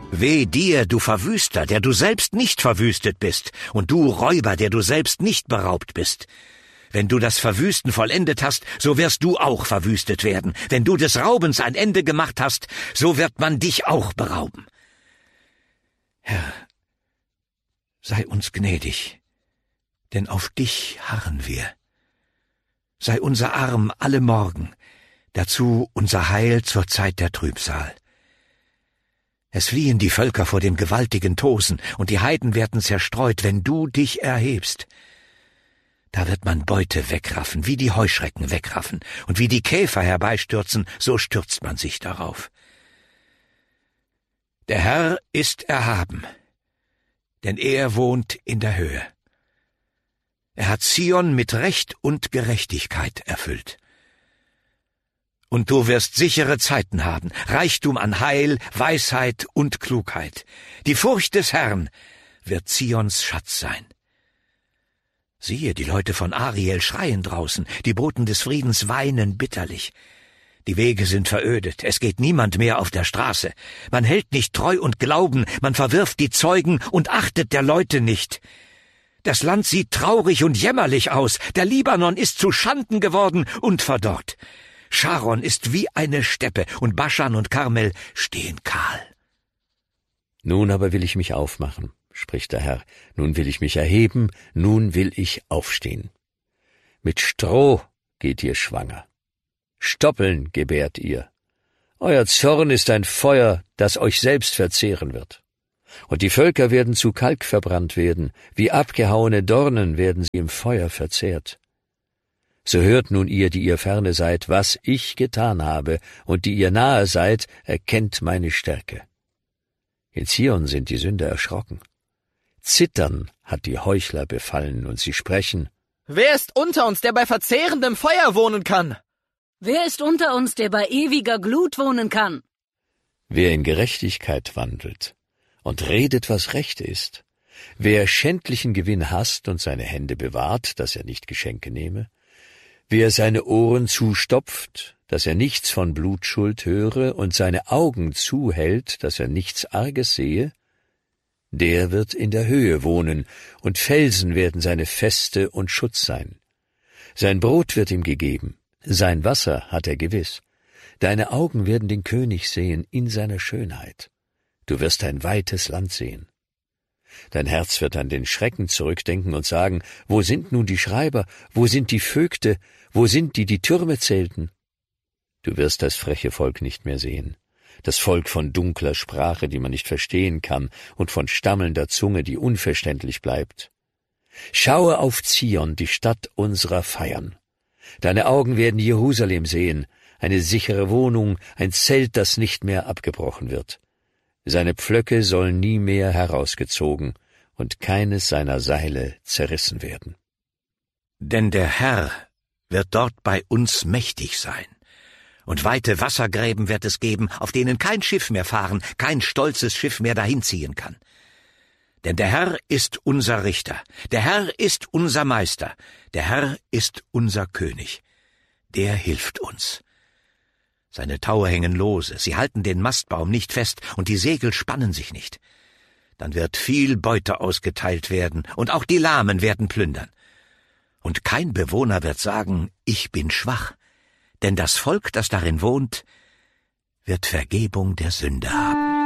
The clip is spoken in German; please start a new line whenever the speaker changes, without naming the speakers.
Weh dir, du Verwüster, der du selbst nicht verwüstet bist, und du Räuber, der du selbst nicht beraubt bist. Wenn du das Verwüsten vollendet hast, so wirst du auch verwüstet werden. Wenn du des Raubens ein Ende gemacht hast, so wird man dich auch berauben. Herr, sei uns gnädig, denn auf dich harren wir. Sei unser Arm alle Morgen, dazu unser Heil zur Zeit der Trübsal. Es fliehen die Völker vor dem gewaltigen Tosen, und die Heiden werden zerstreut, wenn du dich erhebst. Da wird man Beute wegraffen, wie die Heuschrecken wegraffen, und wie die Käfer herbeistürzen, so stürzt man sich darauf. Der Herr ist erhaben, denn er wohnt in der Höhe. Er hat Zion mit Recht und Gerechtigkeit erfüllt. Und du wirst sichere Zeiten haben, Reichtum an Heil, Weisheit und Klugheit. Die Furcht des Herrn wird Zions Schatz sein. Siehe, die Leute von Ariel schreien draußen, die Boten des Friedens weinen bitterlich. Die Wege sind verödet, es geht niemand mehr auf der Straße. Man hält nicht Treu und Glauben, man verwirft die Zeugen und achtet der Leute nicht. Das Land sieht traurig und jämmerlich aus, der Libanon ist zu Schanden geworden und verdorrt. Scharon ist wie eine Steppe, und Baschan und Karmel stehen kahl.
Nun aber will ich mich aufmachen, spricht der Herr, nun will ich mich erheben, nun will ich aufstehen. Mit Stroh geht ihr schwanger, Stoppeln gebärt ihr. Euer Zorn ist ein Feuer, das euch selbst verzehren wird. Und die Völker werden zu Kalk verbrannt werden, wie abgehauene Dornen werden sie im Feuer verzehrt. So hört nun ihr, die ihr ferne seid, was ich getan habe, und die ihr nahe seid, erkennt meine Stärke. In Zion sind die Sünder erschrocken. Zittern hat die Heuchler befallen, und sie sprechen:
Wer ist unter uns, der bei verzehrendem Feuer wohnen kann?
Wer ist unter uns, der bei ewiger Glut wohnen kann?
Wer in Gerechtigkeit wandelt und redet, was recht ist, wer schändlichen Gewinn hasst und seine Hände bewahrt, dass er nicht Geschenke nehme, wer seine Ohren zustopft, dass er nichts von Blutschuld höre, und seine Augen zuhält, dass er nichts Arges sehe, der wird in der Höhe wohnen, und Felsen werden seine Feste und Schutz sein. Sein Brot wird ihm gegeben, sein Wasser hat er gewiss. Deine Augen werden den König sehen in seiner Schönheit. Du wirst ein weites Land sehen. Dein Herz wird an den Schrecken zurückdenken und sagen: Wo sind nun die Schreiber? Wo sind die Vögte? Wo sind die, die Türme zählten? Du wirst das freche Volk nicht mehr sehen, das Volk von dunkler Sprache, die man nicht verstehen kann, und von stammelnder Zunge, die unverständlich bleibt. Schaue auf Zion, die Stadt unserer Feiern. Deine Augen werden Jerusalem sehen, eine sichere Wohnung, ein Zelt, das nicht mehr abgebrochen wird. Seine Pflöcke sollen nie mehr herausgezogen und keines seiner Seile zerrissen werden.
Denn der Herr wird dort bei uns mächtig sein. Und weite Wassergräben wird es geben, auf denen kein Schiff mehr fahren, kein stolzes Schiff mehr dahinziehen kann. Denn der Herr ist unser Richter, der Herr ist unser Meister, der Herr ist unser König. Der hilft uns. Seine Taue hängen lose, sie halten den Mastbaum nicht fest, und die Segel spannen sich nicht. Dann wird viel Beute ausgeteilt werden, und auch die Lahmen werden plündern. Und kein Bewohner wird sagen: Ich bin schwach, denn das Volk, das darin wohnt, wird Vergebung der Sünde haben.